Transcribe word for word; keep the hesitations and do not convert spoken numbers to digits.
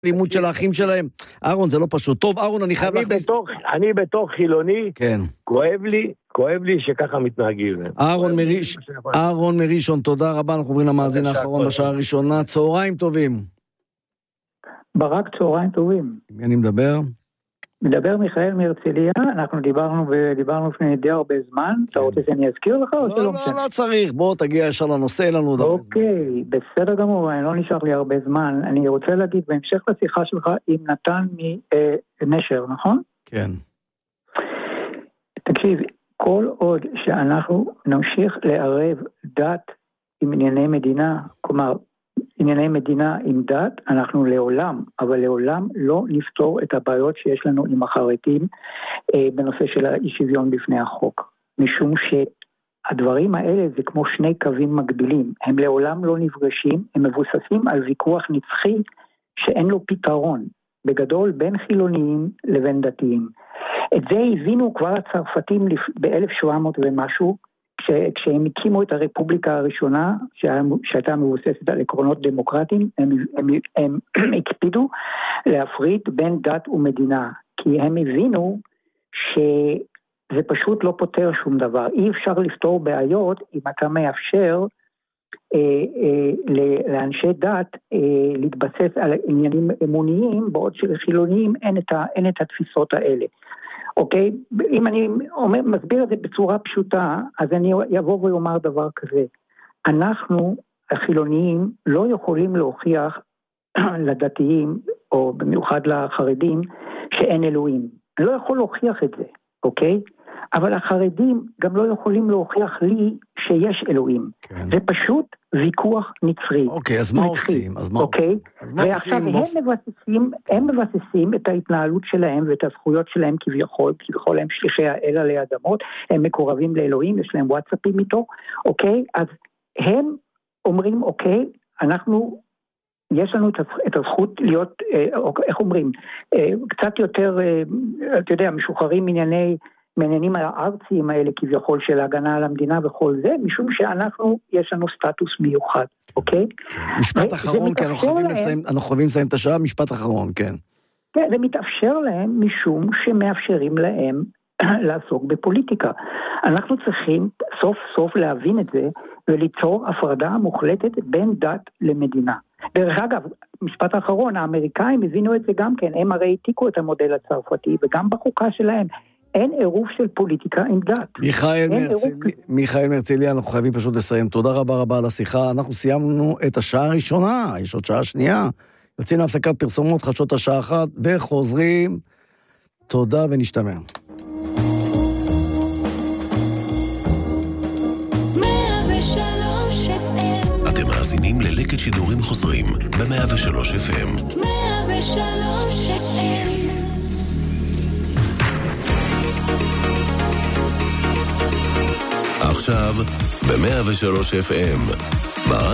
לימוד של האחים שלהם. אהרון, זה לא פשוט. טוב, אהרון, אני חייב להכניס... אני בתור חילוני, כן. כואב לי, כואב לי שככה מתנהגים. אהרון מריש, אהרון מראשון, תודה רבה, אנחנו עוברים למאזין האחרון בשעה הראשונה. צהריים טובים. ברק, צהריים טובים. מי אני מדבר? מדבר מיכאל מהרצליה, אנחנו דיברנו ודיברנו לפני די הרבה זמן, אתה רוצה שאני אזכיר לך או שלא משנה? לא, לא צריך, בוא תגיע ישר לנושא, אין לנו דבר. אוקיי, בסדר גמור, אני לא נשאר לי הרבה זמן, אני רוצה להגיד בהמשך לשיחה שלך עם נתן מנשר, נכון? כן. תקשיב, כל עוד שאנחנו נמשיך לערב דת עם ענייני מדינה, כלומר, ענייני מדינה עם דת, אנחנו לעולם, אבל לעולם לא נפתור את הבעיות שיש לנו עם החרדים אה, בנושא של האי שוויון בפני החוק. משום שהדברים האלה זה כמו שני קווים מקבילים, הם לעולם לא נפגשים, הם מבוססים על ויכוח נצחי שאין לו פתרון, בגדול בין חילוניים לבין דתיים. את זה הבינו כבר הצרפתים ב-אלף שבע מאות ומשהו, כשהם הקימו את הרפובליקה הראשונה, שהייתה מבוססת על עקרונות דמוקרטיים, הם, הם, הם הקפידו להפריד בין דת ומדינה, כי הם הבינו שזה פשוט לא פותר שום דבר. אי אפשר לפתור בעיות אם אתה מאפשר אה, אה, לאנשי דת אה, להתבסס על עניינים אמוניים, בעוד שלחילוניים אין את, ה, אין את התפיסות האלה. אוקיי, אם אני אומר, מסביר את זה בצורה פשוטה, אז אני אבוא ואומר דבר כזה. אנחנו, החילוניים, לא יכולים להוכיח לדתיים, או במיוחד לחרדים, שאין אלוהים. אני לא יכול להוכיח את זה, אוקיי? אבל החרדים גם לא יכולים להוכיח לי שיש אלוהים. כן. זה פשוט ויכוח נצרי. אוקיי, אז מה עושים? אז מה אוקיי? עושים? ועכשיו הם מבססים, הם מבססים את ההתנהלות שלהם ואת הזכויות שלהם כביכול, כביכול הם שליחי האל עלי אדמות, הם מקורבים לאלוהים, יש להם וואטסאפים איתו, אוקיי? אז הם אומרים, אוקיי, אנחנו, יש לנו את הזכות להיות, איך אומרים, קצת יותר, אתה יודע, משוחררים ענייני, מעניינים הארציים האלה כביכול של ההגנה על המדינה וכל זה, משום שאנחנו, יש לנו סטטוס מיוחד, אוקיי? משפט אחרון, כי אנחנו חייבים לסיים את השעה, משפט אחרון, כן. כן, זה מתאפשר להם משום שמאפשרים להם לעסוק בפוליטיקה. אנחנו צריכים סוף סוף להבין את זה, וליצור הפרדה מוחלטת בין דת למדינה. דרך אגב, משפט האחרון, האמריקאים הבינו את זה גם כן, הם הרי העתיקו את המודל הצרפתי, וגם בחוקה שלהם, אין עירוב של פוליטיקה עם דת. מיכאל מרצליה, מיכאל מרצליה, אנחנו חייבים פשוט לסיים. תודה רבה רבה על השיחה. אנחנו סיימנו את השעה הראשונה, יש עוד שעה שנייה. יוצאים להפסקת פרסומות, חדשות השעה אחת, וחוזרים. תודה ונשתמע. אתם מאזינים ללקט שידורים חוזרים ב-מאה ושלוש אף אם. מאה ושלוש אף אם. עכשיו ב-מאה ושלוש אף אם.